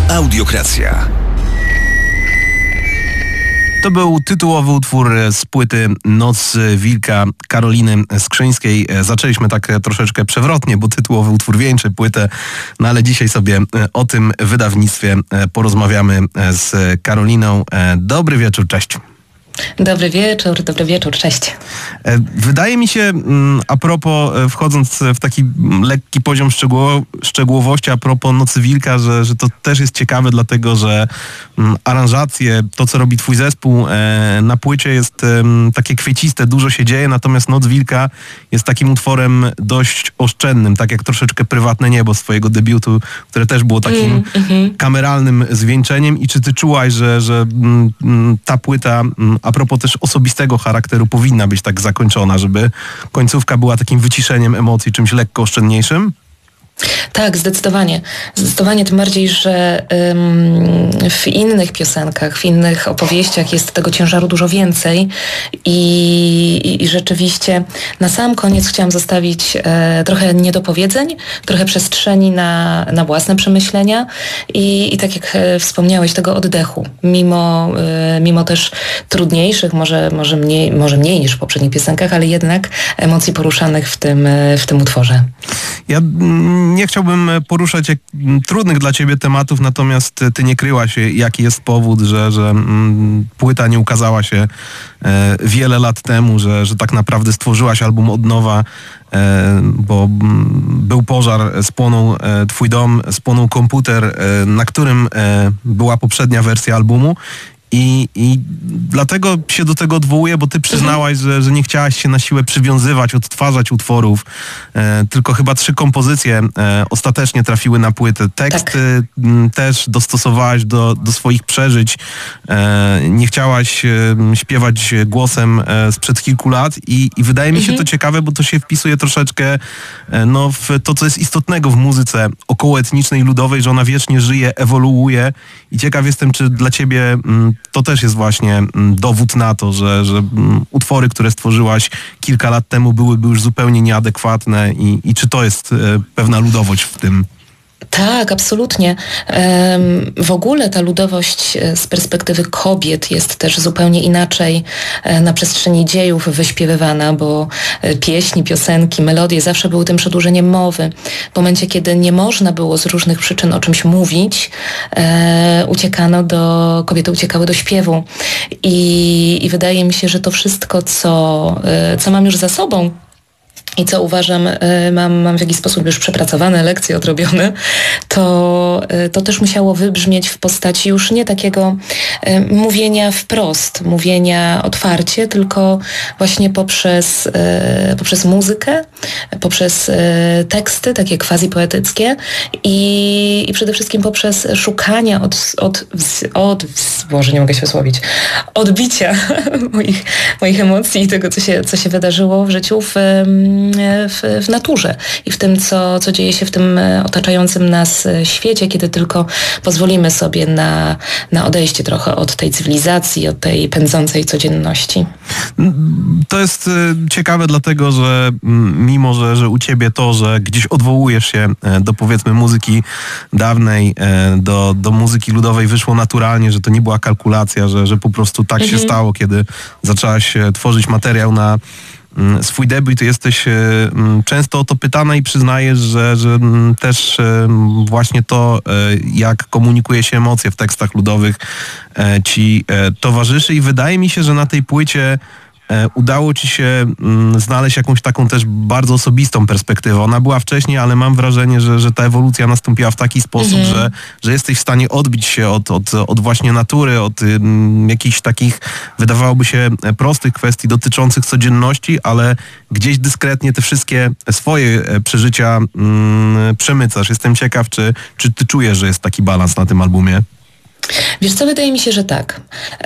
Audiokracja. To był tytułowy utwór z płyty Noc Wilka Karoliny Skrzyńskiej. Zaczęliśmy tak troszeczkę przewrotnie, bo tytułowy utwór wieńczy płytę, no ale dzisiaj sobie o tym wydawnictwie porozmawiamy z Karoliną. Dobry wieczór, cześć. Dobry wieczór, cześć. Wydaje mi się, a propos, wchodząc w taki lekki poziom szczegółowości, a propos Nocy Wilka, że to też jest ciekawe, dlatego że aranżacje, to co robi twój zespół na płycie jest takie kwieciste, dużo się dzieje, natomiast Noc Wilka jest takim utworem dość oszczędnym, tak jak troszeczkę Prywatne Niebo z twojego debiutu, które też było takim kameralnym zwieńczeniem. I czy ty czułaś, że ta płyta, a propos też osobistego charakteru, powinna być tak zakończona, żeby końcówka była takim wyciszeniem emocji, czymś lekko oszczędniejszym? Tak, zdecydowanie. Zdecydowanie, tym bardziej, że w innych piosenkach, w innych opowieściach jest tego ciężaru dużo więcej i rzeczywiście na sam koniec chciałam zostawić trochę niedopowiedzeń, trochę przestrzeni na własne przemyślenia i tak jak wspomniałeś, tego oddechu, mimo też trudniejszych, może mniej niż w poprzednich piosenkach, ale jednak emocji poruszanych w tym utworze. Ja nie chciałbym poruszać trudnych dla ciebie tematów, natomiast ty nie kryłaś, jaki jest powód, że płyta nie ukazała się wiele lat temu, że tak naprawdę stworzyłaś album od nowa, bo był pożar, spłonął twój dom, spłonął komputer, na którym była poprzednia wersja albumu. I dlatego się do tego odwołuję, bo ty przyznałaś, że nie chciałaś się na siłę przywiązywać, odtwarzać utworów, tylko chyba 3 kompozycje ostatecznie trafiły na płytę. Teksty też dostosowałaś do swoich przeżyć. Nie chciałaś śpiewać głosem sprzed kilku lat i wydaje mi się to ciekawe, bo to się wpisuje troszeczkę w to, co jest istotnego w muzyce okołoetnicznej, ludowej, że ona wiecznie żyje, ewoluuje i ciekaw jestem, czy dla ciebie to też jest właśnie dowód na to, że utwory, które stworzyłaś kilka lat temu byłyby już zupełnie nieadekwatne i czy to jest pewna ludowość w tym? Tak, absolutnie. W ogóle ta ludowość z perspektywy kobiet jest też zupełnie inaczej na przestrzeni dziejów wyśpiewywana, bo pieśni, piosenki, melodie zawsze były tym przedłużeniem mowy. W momencie, kiedy nie można było z różnych przyczyn o czymś mówić, kobiety uciekały do śpiewu. I wydaje mi się, że to wszystko, co mam już za sobą, i co uważam, mam w jakiś sposób już przepracowane lekcje odrobione, to też musiało wybrzmieć w postaci już nie takiego mówienia wprost, mówienia otwarcie, tylko właśnie poprzez muzykę, poprzez teksty takie quasi-poetyckie i przede wszystkim poprzez szukania Boże, nie mogę się wysłowić, odbicia moich emocji i tego, co się wydarzyło w życiu w naturze i w tym, co dzieje się w tym otaczającym nas świecie, kiedy tylko pozwolimy sobie na odejście trochę od tej cywilizacji, od tej pędzącej codzienności. To jest ciekawe, dlatego że mimo, że u ciebie to, że gdzieś odwołujesz się do, powiedzmy, muzyki dawnej, do muzyki ludowej wyszło naturalnie, że to nie była kalkulacja, że po prostu tak się stało, kiedy zaczęłaś tworzyć materiał na swój debiut. Jesteś często o to pytana i przyznajesz, że też właśnie to, jak komunikuje się emocje w tekstach ludowych, ci towarzyszy i wydaje mi się, że na tej płycie udało ci się znaleźć jakąś taką też bardzo osobistą perspektywę. Ona była wcześniej, ale mam wrażenie, że ta ewolucja nastąpiła w taki sposób, że jesteś w stanie odbić się od właśnie natury, od jakichś takich, wydawałoby się, prostych kwestii dotyczących codzienności, ale gdzieś dyskretnie te wszystkie swoje przeżycia przemycasz. Jestem ciekaw, czy ty czujesz, że jest taki balans na tym albumie? Wiesz co, wydaje mi się, że tak.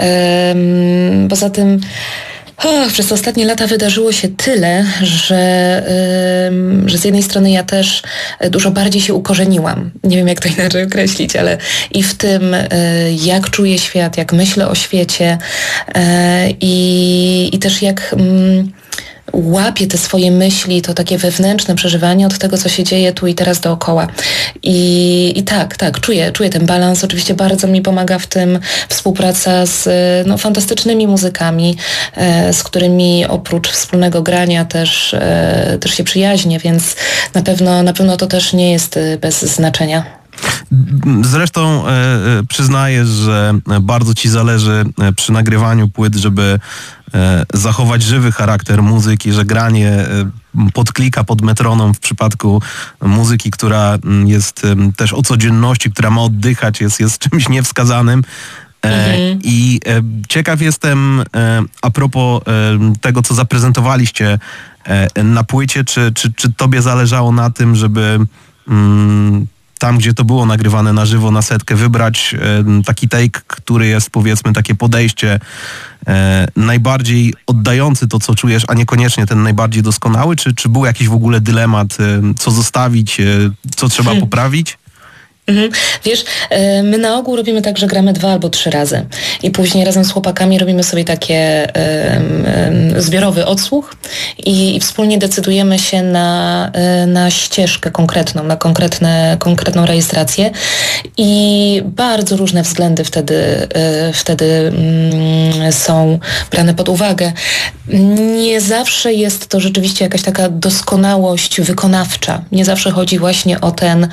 Poza tym przez ostatnie lata wydarzyło się tyle, że z jednej strony ja też dużo bardziej się ukorzeniłam. Nie wiem, jak to inaczej określić, ale i w tym, jak czuję świat, jak myślę o świecie i też jak łapię te swoje myśli, to takie wewnętrzne przeżywanie od tego, co się dzieje tu i teraz dookoła. I tak, czuję ten balans. Oczywiście bardzo mi pomaga w tym współpraca z fantastycznymi muzykami, z którymi oprócz wspólnego grania też się przyjaźnię, więc na pewno to też nie jest bez znaczenia. Zresztą przyznaję, że bardzo ci zależy przy nagrywaniu płyt, żeby zachować żywy charakter muzyki, że granie pod klika, pod metronom w przypadku muzyki, która jest też o codzienności, która ma oddychać, jest czymś niewskazanym. I ciekaw jestem a propos tego, co zaprezentowaliście na płycie, czy tobie zależało na tym, żeby tam, gdzie to było nagrywane na żywo, na setkę, wybrać taki take, który jest, powiedzmy, takie podejście najbardziej oddający to, co czujesz, a niekoniecznie ten najbardziej doskonały? Czy był jakiś w ogóle dylemat, co zostawić, co trzeba poprawić? Wiesz, my na ogół robimy tak, że gramy 2 albo 3 razy i później razem z chłopakami robimy sobie takie zbiorowy odsłuch i wspólnie decydujemy się na ścieżkę konkretną, na konkretną rejestrację i bardzo różne względy wtedy są brane pod uwagę. Nie zawsze jest to rzeczywiście jakaś taka doskonałość wykonawcza. Nie zawsze chodzi właśnie o ten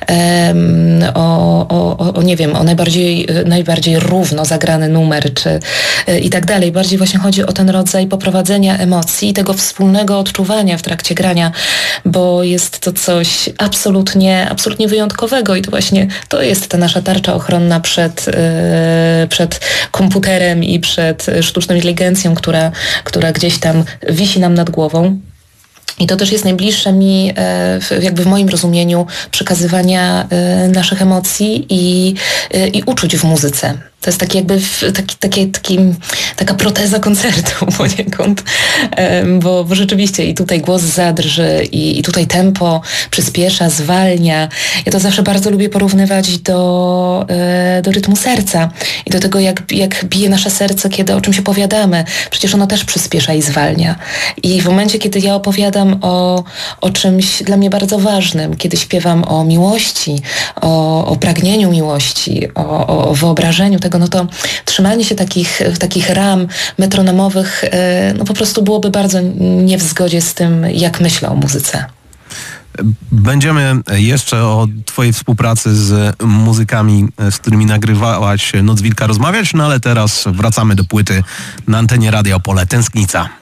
nie wiem, o najbardziej równo zagrany numer, czy i tak dalej. Bardziej właśnie chodzi o ten rodzaj poprowadzenia emocji i tego wspólnego odczuwania w trakcie grania, bo jest to coś absolutnie wyjątkowego i to jest ta nasza tarcza ochronna przed komputerem i przed sztuczną inteligencją, która gdzieś tam wisi nam nad głową. I to też jest najbliższe mi, jakby w moim rozumieniu, przekazywania naszych emocji i uczuć w muzyce. To jest taki jakby taka proteza koncertu poniekąd, bo rzeczywiście i tutaj głos zadrży i tutaj tempo przyspiesza, zwalnia. Ja to zawsze bardzo lubię porównywać do rytmu serca i do tego, jak bije nasze serce, kiedy o czymś opowiadamy. Przecież ono też przyspiesza i zwalnia. I w momencie, kiedy ja opowiadam o czymś dla mnie bardzo ważnym, kiedy śpiewam o miłości, o pragnieniu miłości, o wyobrażeniu tego, no to trzymanie się takich ram metronomowych po prostu byłoby bardzo nie w zgodzie z tym, jak myślę o muzyce. Będziemy jeszcze o twojej współpracy z muzykami, z którymi nagrywałaś Noc Wilka rozmawiać, no ale teraz wracamy do płyty na antenie Radia Opole. Tęsknica.